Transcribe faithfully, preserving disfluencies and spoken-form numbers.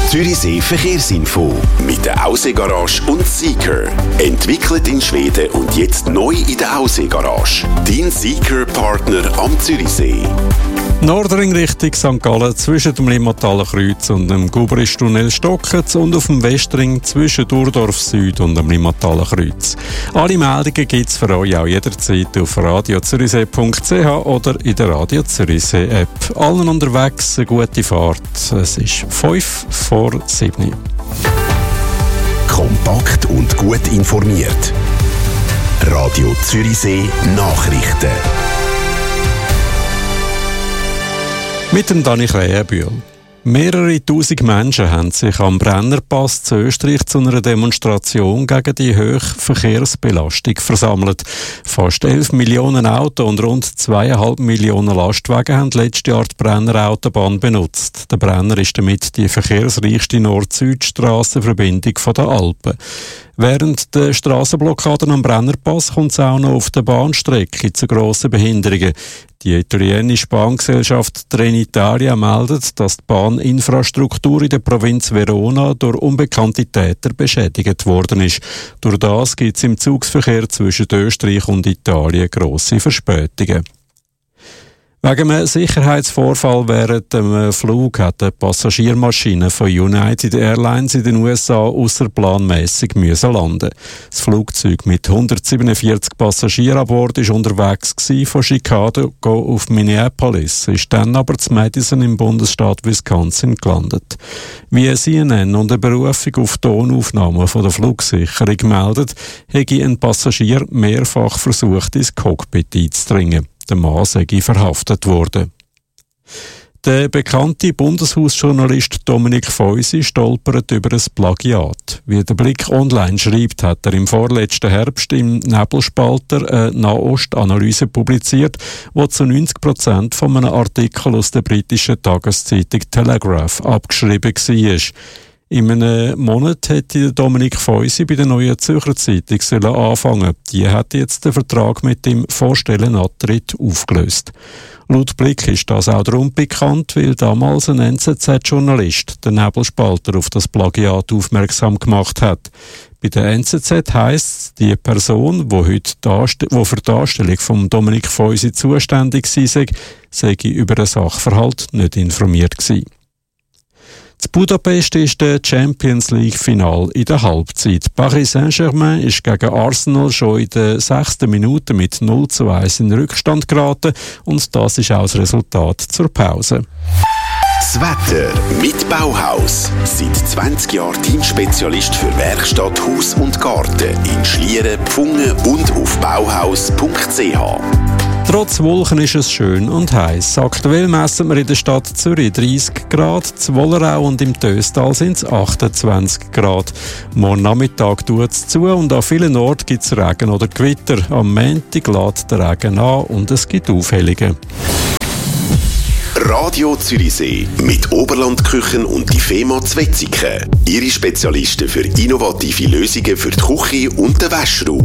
Zürichsee Verkehrsinfo mit der Aussee-Garage und Seeker. Entwickelt in Schweden und jetzt neu in der Aussee-Garage. Dein Seeker-Partner am Zürichsee. Nordring Richtung Sankt Gallen zwischen dem Limmathaler Kreuz und dem Gubristunnel Stockitz und auf dem Westring zwischen Durdorf Süd und dem Limmathaler Kreuz. Alle Meldungen gibt es für euch auch jederzeit auf radio zürichsee punkt c h oder in der Radio Zürichsee App. Allen unterwegs eine gute Fahrt. Es ist fünf vor sieben. Kompakt und gut informiert. Radio Zürichsee Nachrichten. Mit dem Dani Krähenbühl. Mehrere tausend Menschen haben sich am Brennerpass zu Österreich zu einer Demonstration gegen die hohe Verkehrsbelastung versammelt. Fast elf Millionen Autos und rund zweieinhalb Millionen Lastwagen haben letztes Jahr die Brenner Autobahn benutzt. Der Brenner ist damit die verkehrsreichste Nord-Süd-Strassenverbindung der Alpen. Während der Strassenblockaden am Brennerpass kommt es auch noch auf der Bahnstrecke zu grossen Behinderungen. Die italienische Bahngesellschaft Trenitalia meldet, dass die Bahninfrastruktur in der Provinz Verona durch unbekannte Täter beschädigt worden ist. Durch das gibt es im Zugsverkehr zwischen Österreich und Italien grosse Verspätungen. Wegen einem Sicherheitsvorfall während dem Flug hat eine Passagiermaschine von United Airlines in den U S A ausserplanmässig müssen landen. Das Flugzeug mit hundertsiebenundvierzig Passagieren an Bord war unterwegs von Chicago auf Minneapolis, ist dann aber zu Madison im Bundesstaat Wisconsin gelandet. Wie C N N unter Berufung auf Tonaufnahmen von der Flugsicherung meldet, hätte ein Passagier mehrfach versucht, ins Cockpit einzudringen. Der Mann sei verhaftet worden. Der bekannte Bundeshausjournalist Dominik Feusi stolpert über ein Plagiat. Wie der Blick online schreibt, hat er im vorletzten Herbst im Nebelspalter eine Nahostanalyse publiziert, die zu neunzig Prozent von einem Artikel aus der britischen Tageszeitung Telegraph abgeschrieben war. In einem Monat hätte Dominik Feusi bei der Neuen Zürcher Zeitung sollen anfangen. Die hat jetzt den Vertrag mit dem Vorstellenantritt aufgelöst. Laut Blick ist das auch darum bekannt, weil damals ein N Z Z-Journalist den Nebelspalter auf das Plagiat aufmerksam gemacht hat. Bei der N Z Z heisst es, die Person, die heute Darst- wo für die Darstellung von Dominik Feusi zuständig war, sei über den Sachverhalt nicht informiert gewesen. In Budapest ist der Champions League-Final in der Halbzeit. Paris Saint-Germain ist gegen Arsenal schon in der sechsten Minute mit null zu eins in Rückstand geraten und das ist auch das Resultat zur Pause. Das Wetter mit Bauhaus. Seit zwanzig Jahren Teamspezialist für Werkstatt, Haus und Garten in Schlieren, Pfungen und auf bauhaus punkt c h. Trotz Wolken ist es schön und heiß. Aktuell messen wir in der Stadt Zürich dreißig Grad, zu Wollerau und im Töstal sind es achtundzwanzig Grad. Morgen Nachmittag tut es zu und an vielen Orten gibt es Regen oder Gewitter. Am Montag lässt der Regen an und es gibt Aufhellungen. Radio Zürichsee mit Oberlandküchen und die Fema Zwetzigen. Ihre Spezialisten für innovative Lösungen für die Küche und den Waschraum.